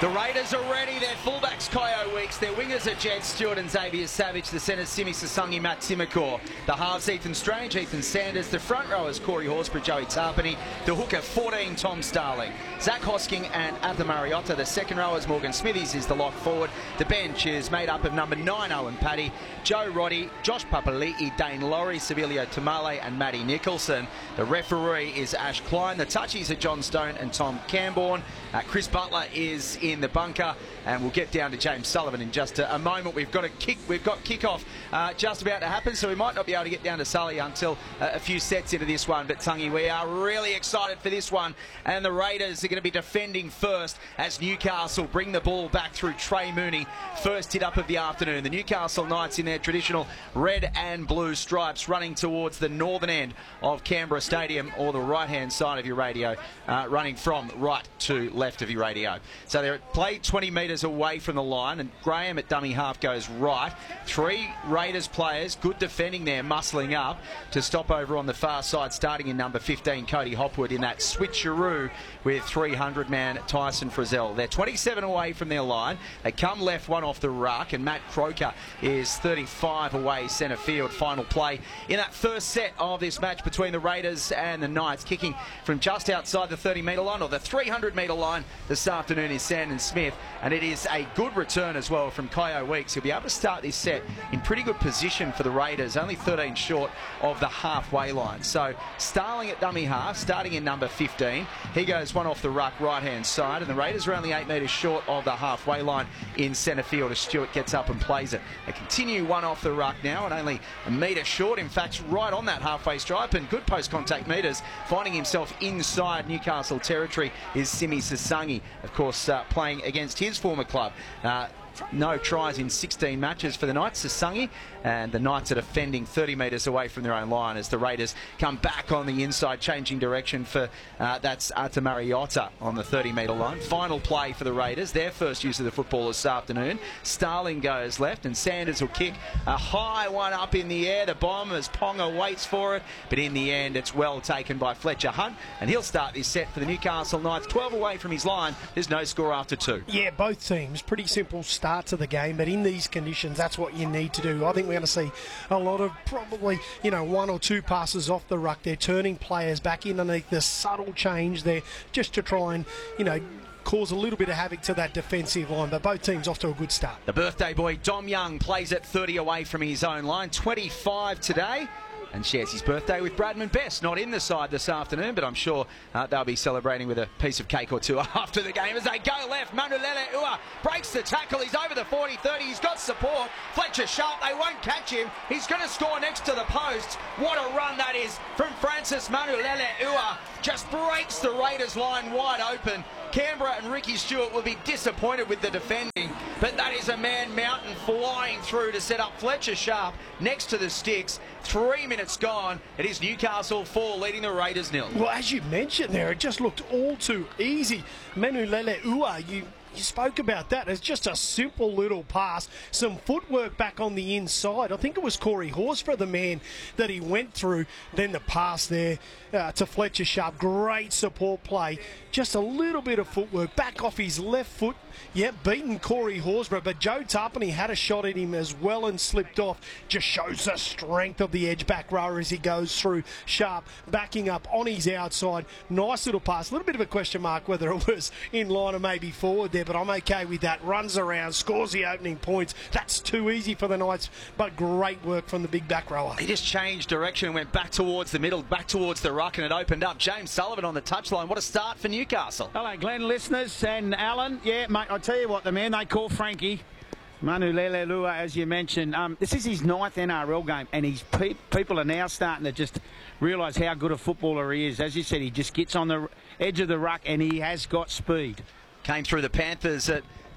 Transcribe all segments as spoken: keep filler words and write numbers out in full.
The Raiders are ready. Their fullbacks Kyo Weeks. Their wingers are Jed Stewart and Xavier Savage. The centres Simi Sasangi, Matt Timokor. The halves Ethan Strange, Ethan Sanders. The front rowers Corey Horsburgh, Joey Tarpany. The hooker fourteen, Tom Starling. Zach Hosking and Arthur Mariota. The second rowers Morgan Smithies is the lock forward. The bench is made up of number nine Owen Paddy, Joe Roddy, Josh Papali'i, Dane Laurie, Civilio Tamale and Matty Nicholson. The referee is Ash Klein. The touchies are John Stone and Tom Camborne. Uh, Chris Butler is in the bunker, and we'll get down to James Sullivan in just a, a moment. We've got a kick. We've got kick-off uh, just about to happen, so we might not be able to get down to Sully until uh, a few sets into this one. But Tungy, we are really excited for this one, and the Raiders are going to be defending first as Newcastle bring the ball back through Trey Mooney. First hit up of the afternoon. The Newcastle Knights in their traditional red and blue stripes, running towards the northern end of Canberra Stadium, or the right-hand side of your radio, uh, running from right to left of your radio. So they're played twenty metres away from the line, and Graham at dummy half goes right. Three Raiders players, good defending there, muscling up to stop over on the far side, starting in number fifteen, Cody Hopwood, in that switcheroo with three hundred man Tyson Frizzell. They're twenty-seven away from their line. They come left, one off the ruck, and Matt Croker is thirty-five away centre field. Final play in that first set of this match between the Raiders and the Knights, kicking from just outside the thirty metre line, or the three hundred metre line this afternoon, is Sandon Smith, and it is a good return as well from Kyo Weeks. He'll be able to start this set in pretty good position for the Raiders, only thirteen short of the halfway line. So Starling at dummy half, starting in number fifteen. He goes one off the ruck right hand side, and the Raiders are only eight metres short of the halfway line in centre field as Stewart gets up and plays it. They continue one off the ruck now, and only a metre short, in fact right on that halfway stripe, and good post contact metres. Finding himself inside Newcastle territory is Simi Sasangi, of course uh, playing against his former club. Uh, No tries in sixteen matches for the Knights. Sasangi, and the Knights are defending thirty metres away from their own line as the Raiders come back on the inside, changing direction for uh, that's Arthur Mariota on the thirty metre line. Final play for the Raiders, their first use of the football this afternoon. Starling goes left, and Sanders will kick a high one up in the air. The bomb as Ponga waits for it, but in the end it's well taken by Fletcher Hunt, and he'll start this set for the Newcastle Knights. twelve away from his line. There's no score after two. Yeah, both teams pretty simple start to the game, but in these conditions that's what you need to do. I think we're going to see a lot of probably, you know, one or two passes off the ruck. They're turning players back in underneath, the subtle change there just to try and, you know, cause a little bit of havoc to that defensive line, but both teams off to a good start. The birthday boy Dom Young plays at thirty away from his own line, twenty-five today, and shares his birthday with Bradman Best. Not in the side this afternoon, but I'm sure uh, they'll be celebrating with a piece of cake or two after the game as they go left. Manulele Ua breaks the tackle. He's over the forty thirty. He's got support. Fletcher Sharp, they won't catch him. He's going to score next to the post. What a run that is from Francis Manulele Ua. Just breaks the Raiders line wide open. Canberra and Ricky Stewart will be disappointed with the defending, but that is a man mountain flying through to set up Fletcher Sharp next to the sticks. Three minutes gone. It is Newcastle four leading the Raiders nil. Well, as you mentioned there, it just looked all too easy. Manulele Ua, you You spoke about that. It's just a simple little pass. Some footwork back on the inside. I think it was Corey Horsburgh, the man that he went through. Then the pass there uh, to Fletcher Sharp. Great support play. Just a little bit of footwork. Back off his left foot. Yep, beaten Corey Horsburgh. But Joe Tarpany had a shot at him as well and slipped off. Just shows the strength of the edge back rower as he goes through. Sharp backing up on his outside. Nice little pass. A little bit of a question mark whether it was in line or maybe forward there, but I'm okay with that. Runs around, scores the opening points. That's too easy for the Knights, but great work from the big back rower. He just changed direction and went back towards the middle, back towards the ruck, and it opened up. James Sullivan on the touchline. What a start for Newcastle. Hello, Glenn listeners and Alan. Yeah, mate, I'll tell you what, the man they call Frankie, Manulele Ua, as you mentioned, um, this is his ninth N R L game, and his pe people are now starting to just realise how good a footballer he is. As you said, he just gets on the edge of the ruck, and he has got speed. Came through the Panthers at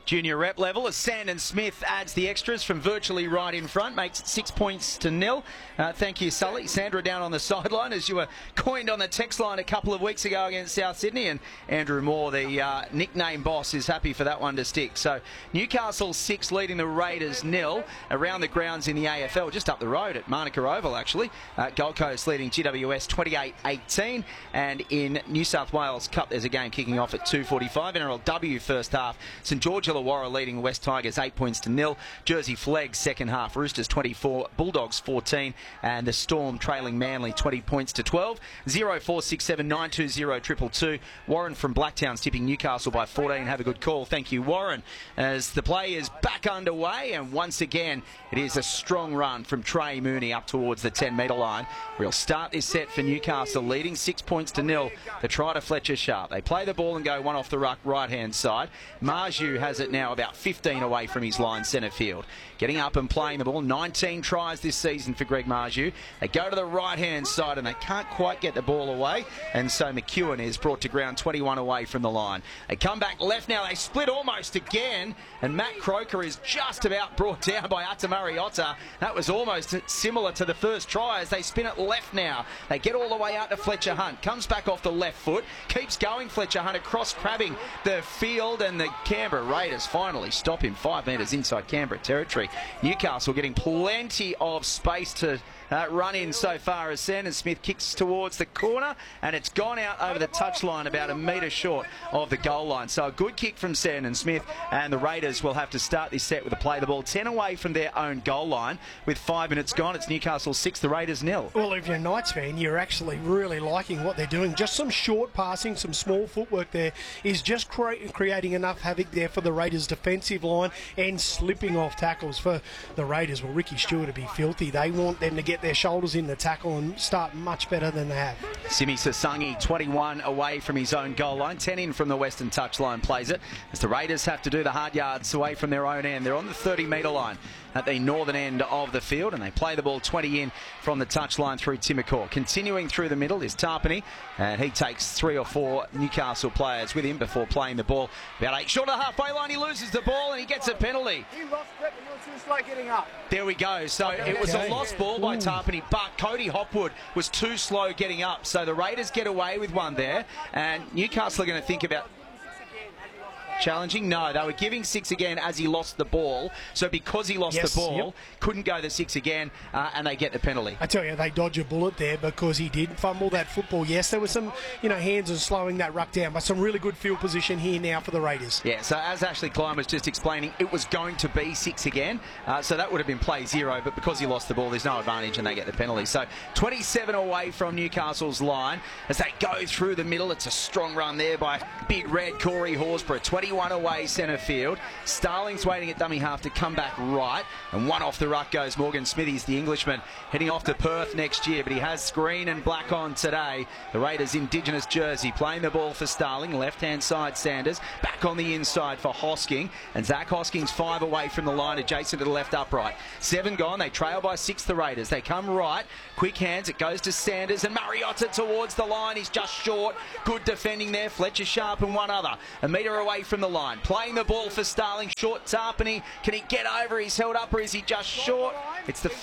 junior rep level as Sandon Smith adds the extras from virtually right in front, makes it six points to nil. Uh, thank you, Sully. Sandra down on the sideline as you were coined on the text line a couple of weeks ago against South Sydney, and Andrew Moore, the uh, nickname boss, is happy for that one to stick. So Newcastle six leading the Raiders nil around the grounds in the A F L, just up the road at Manuka Oval actually. Uh, Gold Coast leading G W S twenty-eight eighteen, and in New South Wales Cup there's a game kicking off at two forty-five. N R L W first half, St George Illawarra leading West Tigers eight points to nil. Jersey Flegg second half, Roosters twenty-four, Bulldogs fourteen, and the Storm trailing Manly twenty points to twelve. zero four six seven nine two zero two two two. Warren from Blacktown's tipping Newcastle by fourteen. Have a good call. Thank you, Warren. As the play is back underway, and once again it is a strong run from Trey Mooney up towards the ten metre line. We'll start this set for Newcastle leading six points to nil. The try to Fletcher Sharp. They play the ball and go one off the ruck right hand side. Marju has it now about fifteen away from his line centre field. Getting up and playing the ball. nineteen tries this season for Greg Marju. They go to the right hand side and they can't quite get the ball away, and so McEwen is brought to ground twenty-one away from the line. They come back left now. They split almost again, and Matt Croker is just about brought down by Atamari Otta. That was almost similar to the first try as they spin it left now. They get all the way out to Fletcher Hunt. Comes back off the left foot. Keeps going Fletcher Hunt across, crabbing the field, and the Canberra Raiders finally stop him five metres inside Canberra territory. Newcastle getting plenty of space to uh, run in so far as Sandon Smith kicks towards the corner, and it's gone out over the touchline about a metre short of the goal line. So a good kick from Sandon Smith, and the Raiders will have to start this set with a play the ball ten away from their own goal line. With five minutes gone, it's Newcastle six, the Raiders nil. Well, if you're a Knights fan, you're actually really liking what they're doing. Just some short passing, some small footwork there is just cre creating enough havoc there for the Raiders' defensive line and slipping off tackles for the Raiders. Well, Ricky Stewart to be filthy. They want them to get their shoulders in the tackle and start much better than they have. Simi Sasangi, twenty-one away from his own goal line, ten in from the western touchline, plays it as the Raiders have to do the hard yards away from their own end. They're on the thirty metre line at the northern end of the field, and they play the ball twenty in from the touchline through Timacor. Continuing through the middle is Tarpany, and he takes three or four Newcastle players with him before playing the ball about eight short of the halfway line. He loses the ball and he gets a penalty. He lost it, he was too slow getting up. There we go. So okay. It was a lost ball by Tarpany, but Cody Hopwood was too slow getting up. So the Raiders get away with one there, and Newcastle are going to think about challenging. No, they were giving six again as he lost the ball. So because he lost yes, the ball, yep. couldn't go the six again, uh, and they get the penalty. I tell you, they dodge a bullet there because he did fumble that football. Yes, there was some, you know, hands and slowing that ruck down, but some really good field position here now for the Raiders. Yeah, so as Ashley Klein was just explaining, it was going to be six again. Uh, so that would have been play zero, but because he lost the ball, there's no advantage and they get the penalty. So twenty-seven away from Newcastle's line as they go through the middle. It's a strong run there by Big Red Corey Horsburgh. twenty-one away centre field. Starling's waiting at dummy half to come back right, and one off the ruck goes Morgan Smithies, the Englishman, heading off to Perth next year, but he has green and black on today. The Raiders' Indigenous jersey, playing the ball for Starling, left hand side Sanders, back on the inside for Hosking, and Zach Hosking's five away from the line, adjacent to the left upright. Seven gone, they trail by six, the Raiders. They come right, quick hands, it goes to Sanders, and Mariota towards the line. He's just short. Good defending there, Fletcher Sharp and one other. A metre away from the line. Playing the ball for Starling, short Tarpany. Can he get over? He's held up, or is he just short? It's the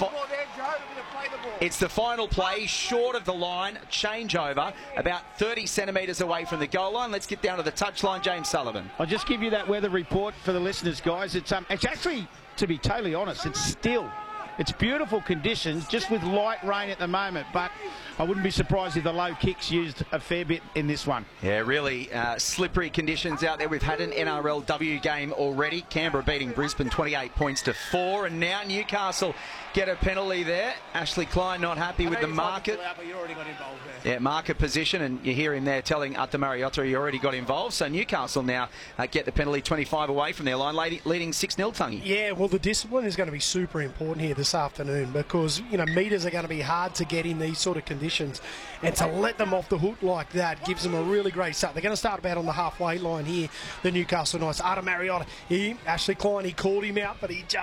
it's the final play, short of the line, changeover, about thirty centimetres away from the goal line. Let's get down to the touchline, James Sullivan. I'll just give you that weather report for the listeners, guys. It's um, it's actually, to be totally honest, it's still. It's beautiful conditions, just with light rain at the moment, but I wouldn't be surprised if the low kicks used a fair bit in this one. Yeah, really uh, slippery conditions out there. We've had an N R L W game already. Canberra beating Brisbane twenty-eight points to four, and now Newcastle get a penalty there. Ashley Klein not happy with the market. Out, but you already got involved there. Yeah, market position, and you hear him there telling Ata Mariota he already got involved. So Newcastle now uh, get the penalty twenty-five away from their line, leading six nil, Tungy. Yeah, well, the discipline is going to be super important here this afternoon because, you know, metres are going to be hard to get in these sort of conditions, and to let them off the hook like that gives them a really great start. They're going to start about on the halfway line here, the Newcastle Knights. Ata Mariota, he, Ashley Klein, he called him out, but he just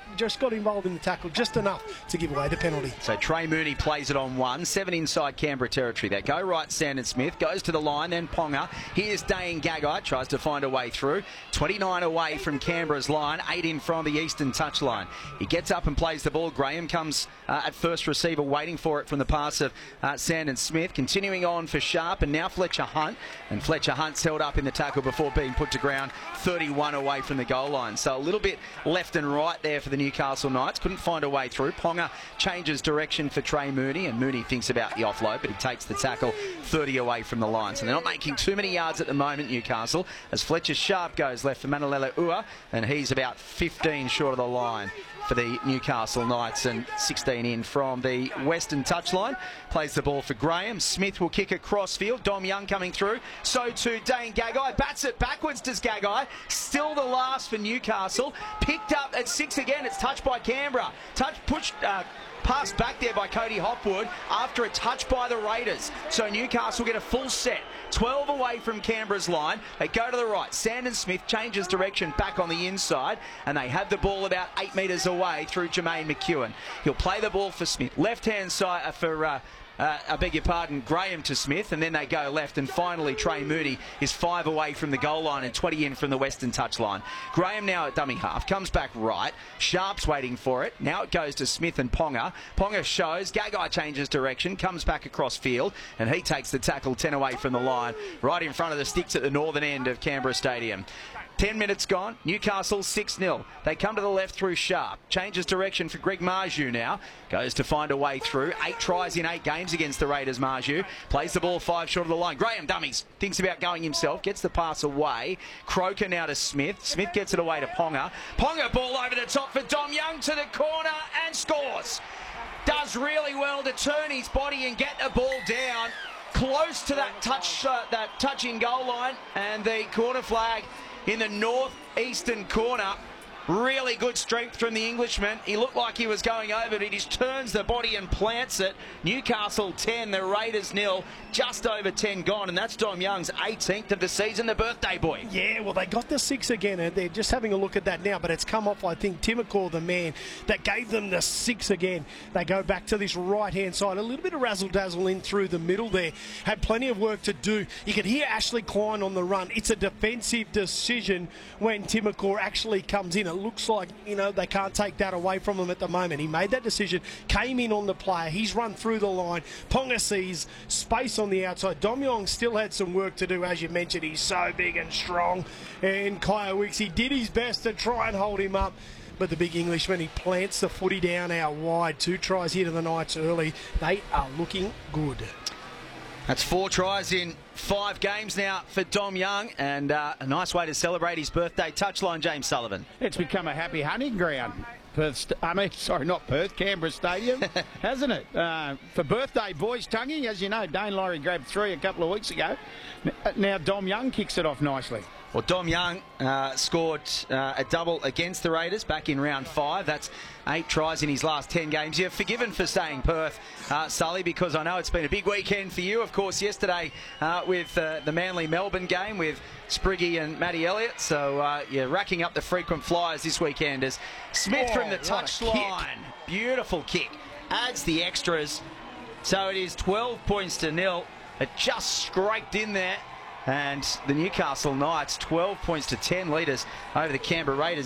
just got involved in the tackle just enough to give away the penalty. So Trey Mooney plays it on one, seven inside Canberra territory. They go right, Sandon Smith goes to the line, then Ponga. Here's Dane Gagai, tries to find a way through. twenty-nine away from Canberra's line, eight in from the eastern touchline. He gets up and plays the ball. Graham comes uh, at first receiver, waiting for it from the pass of uh, Sandon Smith. Continuing on for Sharp, and now Fletcher Hunt. And Fletcher Hunt's held up in the tackle before being put to ground, thirty-one away from the goal line. So a little bit left and right there for the Newcastle Knights. Couldn't find a way through. Ponga changes direction for Trey Mooney, and Mooney thinks about the offload, but he takes the tackle thirty away from the line. So they're not making too many yards at the moment, Newcastle, as Fletcher Sharp goes left for Manulele Ua, and he's about fifteen short of the line for the Newcastle Knights, and sixteen in from the western touchline. Plays the ball for Graham. Smith will kick across field. Dom Young coming through. So too Dane Gagai. Bats it backwards, does Gagai. Still the last for Newcastle. Picked up at six again. It's touched by Canberra. Touch, pushed... Uh, Passed back there by Cody Hopwood after a touch by the Raiders. So Newcastle get a full set. twelve away from Canberra's line. They go to the right. Sandon Smith changes direction back on the inside, and they have the ball about eight metres away through Jermaine McEwen. He'll play the ball for Smith. Left-hand side for... Uh, Uh, I beg your pardon, Graham to Smith, and then they go left, and finally Trey Mooney is five away from the goal line and twenty in from the western touchline. Graham now at dummy half, comes back right, Sharp's waiting for it, now it goes to Smith and Ponga. Ponga shows, Gagai changes direction, comes back across field, and he takes the tackle ten away from the line, right in front of the sticks at the northern end of Canberra Stadium. Ten minutes gone, Newcastle six nil. They come to the left through Sharp. Changes direction for Greg Marju now. Goes to find a way through. Eight tries in eight games against the Raiders, Marju. Plays the ball five short of the line. Graham dummies. Thinks about going himself. Gets the pass away. Croker now to Smith. Smith gets it away to Ponga. Ponga ball over the top for Dom Young to the corner and scores. Does really well to turn his body and get the ball down. Close to that touch, uh, that touching goal line, and the corner flag in the northeastern corner. Really good strength from the Englishman. He looked like he was going over, but he just turns the body and plants it. Newcastle ten, the Raiders nil. Just over ten gone, and that's Dom Young's eighteenth of the season, the birthday boy. Yeah, well, they got the six again, and they're just having a look at that now, but it's come off, I think, Timokor, the man that gave them the six again. They go back to this right-hand side. A little bit of razzle-dazzle in through the middle there. Had plenty of work to do. You could hear Ashley Klein on the run. It's a defensive decision when Timokor actually comes in. It looks like, you know, they can't take that away from him at the moment. He made that decision, came in on the player. He's run through the line. Ponga sees space on the outside. Dom Young still had some work to do, as you mentioned. He's so big and strong. And Kyle Wicks, he did his best to try and hold him up. But the big Englishman, he plants the footy down out wide. Two tries here to the Knights early. They are looking good. That's four tries in five games now for Dom Young, and uh, a nice way to celebrate his birthday. Touchline, James Sullivan. It's become a happy hunting ground. Perth, I mean, sorry, not Perth, Canberra Stadium, hasn't it? Uh, for birthday boys, Tungy, as you know, Dane Laurie grabbed three a couple of weeks ago. Now Dom Young kicks it off nicely. Well, Dom Young uh, scored uh, a double against the Raiders back in round five. That's eight tries in his last ten games. You're forgiven for saying Perth, uh, Sully, because I know it's been a big weekend for you. Of course, yesterday uh, with uh, the Manly-Melbourne game with Spriggy and Matty Elliott. So uh, you're racking up the frequent flyers this weekend as Smith oh, from the touchline. Beautiful kick. Adds the extras. So it is twelve points to nil. It just scraped in there. And the Newcastle Knights, twelve points to ten leaders over the Canberra Raiders.